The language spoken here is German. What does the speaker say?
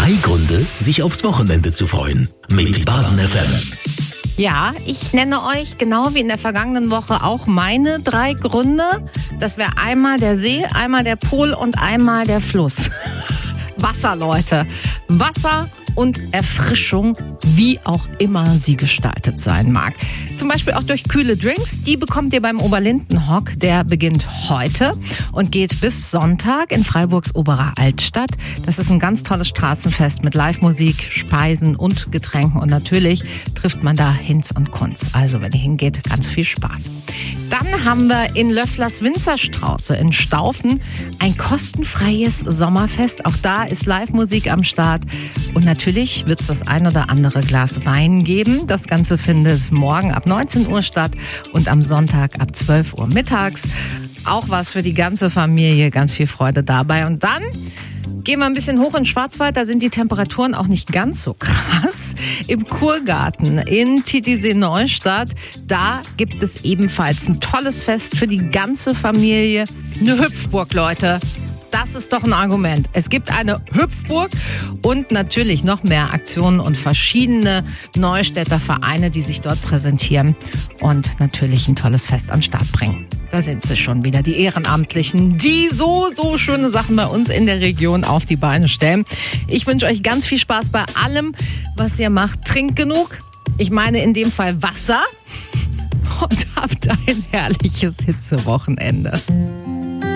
3 Gründe, sich aufs Wochenende zu freuen. Mit Baden FM. Ja, ich nenne euch genau wie in der vergangenen Woche auch meine 3 Gründe. Das wäre einmal der See, einmal der Pool und einmal der Fluss. Wasser, Leute. Wasser und Erfrischung, wie auch immer sie gestaltet sein mag. Zum Beispiel auch durch kühle Drinks. Die bekommt ihr beim Oberlindenhock. Der beginnt heute und geht bis Sonntag in Freiburgs Oberer Altstadt. Das ist ein ganz tolles Straßenfest mit Live-Musik, Speisen und Getränken. Und natürlich trifft man da Hinz und Kunz. Also wenn ihr hingeht, ganz viel Spaß. Dann haben wir in Löfflers Winzerstrauße in Staufen ein kostenfreies Sommerfest. Auch da ist Live-Musik am Start. Und natürlich wird es das ein oder andere Glas Wein geben. Das Ganze findet morgen ab 19 Uhr statt und am Sonntag ab 12 Uhr mittags. Auch was für die ganze Familie, ganz viel Freude dabei. Und dann gehen wir ein bisschen hoch in Schwarzwald, da sind die Temperaturen auch nicht ganz so krass. Im Kurgarten in Titisee-Neustadt, da gibt es ebenfalls ein tolles Fest für die ganze Familie. Eine Hüpfburg, Leute. Das ist doch ein Argument. Es gibt eine Hüpfburg und natürlich noch mehr Aktionen und verschiedene Neustädter Vereine, die sich dort präsentieren und natürlich ein tolles Fest an den Start bringen. Da sind sie schon wieder, die Ehrenamtlichen, die so schöne Sachen bei uns in der Region auf die Beine stellen. Ich wünsche euch ganz viel Spaß bei allem, was ihr macht. Trinkt genug. Ich meine in dem Fall Wasser. Und habt ein herrliches Hitzewochenende.